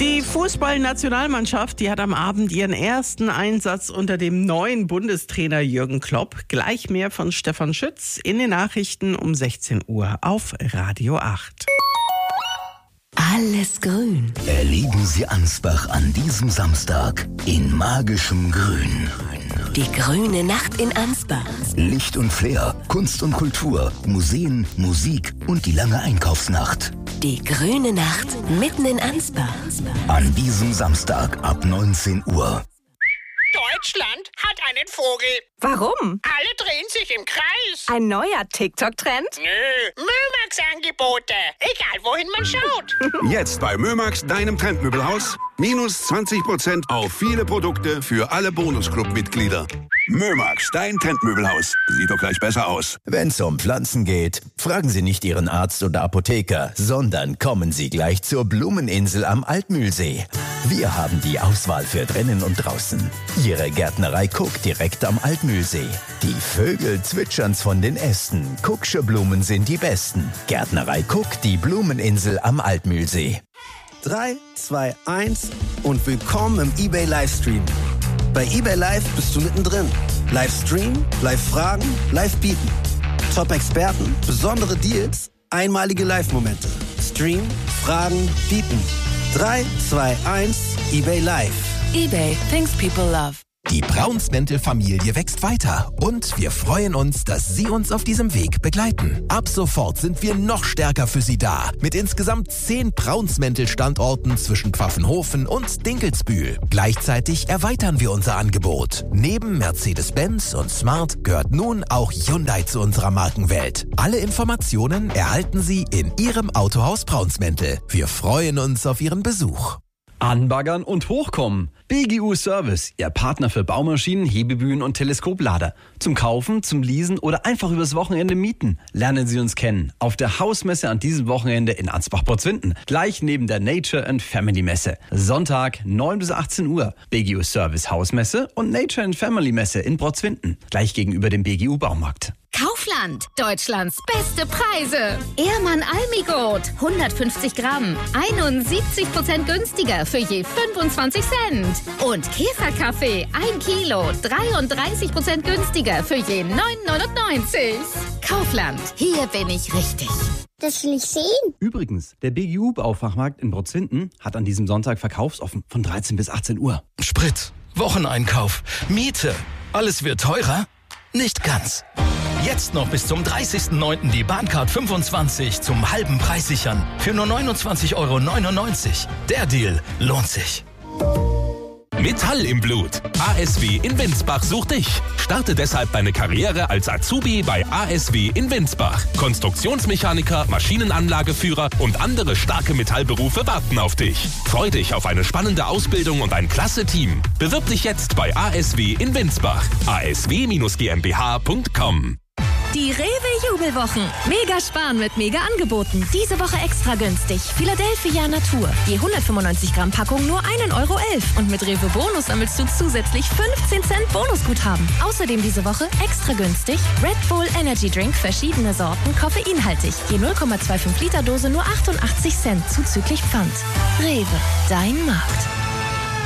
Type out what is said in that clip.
Die Fußballnationalmannschaft, die hat am Abend ihren ersten Einsatz unter dem neuen Bundestrainer Jürgen Klopp. Gleich mehr von Stefan Schütz in den Nachrichten um 16 Uhr auf Radio 8. Alles grün. Erleben Sie Ansbach an diesem Samstag in magischem Grün. Die grüne Nacht in Ansbach. Licht und Flair, Kunst und Kultur, Museen, Musik und die lange Einkaufsnacht. Die grüne Nacht mitten in Ansbach. An diesem Samstag ab 19 Uhr. Deutschland hat einen Vogel. Warum? Alle drehen sich im Kreis. Ein neuer TikTok-Trend? Nö, Mömax-Angebote. Egal, wohin man schaut. Jetzt bei Mömax, deinem Trendmöbelhaus. Minus 20% auf viele Produkte für alle Bonusclub-Mitglieder. Mömax, dein Trendmöbelhaus. Sieht doch gleich besser aus. Wenn es um Pflanzen geht, fragen Sie nicht Ihren Arzt oder Apotheker, sondern kommen Sie gleich zur Blumeninsel am Altmühlsee. Wir haben die Auswahl für drinnen und draußen. Ihre Gärtnerei Cook direkt am Altmühlsee. Die Vögel zwitschern's von den Ästen. Cook'sche Blumen sind die besten. Gärtnerei Cook, die Blumeninsel am Altmühlsee. 3, 2, 1 und willkommen im eBay Livestream. Bei eBay Live bist du mittendrin. Livestream, Live-Fragen, Live-Bieten. Top-Experten, besondere Deals, einmalige Live-Momente. Stream, Fragen, Bieten. 3, 2, 1, eBay Live. eBay, things people love. Die Braunsmäntel-Familie wächst weiter und wir freuen uns, dass Sie uns auf diesem Weg begleiten. Ab sofort sind wir noch stärker für Sie da, mit insgesamt 10 Braunsmäntel-Standorten zwischen Pfaffenhofen und Dinkelsbühl. Gleichzeitig erweitern wir unser Angebot. Neben Mercedes-Benz und Smart gehört nun auch Hyundai zu unserer Markenwelt. Alle Informationen erhalten Sie in Ihrem Autohaus Braunsmäntel. Wir freuen uns auf Ihren Besuch. Anbaggern und hochkommen. BGU Service, Ihr Partner für Baumaschinen, Hebebühnen und Teleskoplader. Zum Kaufen, zum Leasen oder einfach übers Wochenende mieten. Lernen Sie uns kennen. Auf der Hausmesse an diesem Wochenende in Ansbach-Porzwinden. Gleich neben der Nature and Family Messe. Sonntag 9 bis 18 Uhr. BGU Service Hausmesse und Nature and Family Messe in Porzwinden. Gleich gegenüber dem BGU Baumarkt. Kaufland, Deutschlands beste Preise. Ehrmann Almigot, 150 Gramm, 71% günstiger für je 25 Cent. Und Käferkaffee, 1 Kilo, 33% günstiger für je 9,99. Kaufland, hier bin ich richtig. Das will ich sehen. Übrigens, der BGU Baufachmarkt in Porzwinden hat an diesem Sonntag verkaufsoffen von 13 bis 18 Uhr. Sprit, Wocheneinkauf, Miete, alles wird teurer? Nicht ganz. Jetzt noch bis zum 30.09. die Bahncard 25 zum halben Preis sichern. Für nur 29,99 €. Der Deal lohnt sich. Metall im Blut. ASW in Winsbach sucht dich. Starte deshalb deine Karriere als Azubi bei ASW in Winsbach. Konstruktionsmechaniker, Maschinenanlageführer und andere starke Metallberufe warten auf dich. Freu dich auf eine spannende Ausbildung und ein klasse Team. Bewirb dich jetzt bei ASW in Winsbach. asw-gmbh.com. Die Rewe-Jubelwochen. Mega sparen mit Mega-Angeboten. Diese Woche extra günstig. Philadelphia Natur. Je 195 Gramm Packung nur 1,11 € Und mit Rewe Bonus sammelst du zusätzlich 15 Cent Bonusguthaben. Außerdem diese Woche extra günstig Red Bull Energy Drink, verschiedene Sorten, koffeinhaltig. Je 0,25 Liter Dose nur 88 Cent zuzüglich Pfand. Rewe, dein Markt.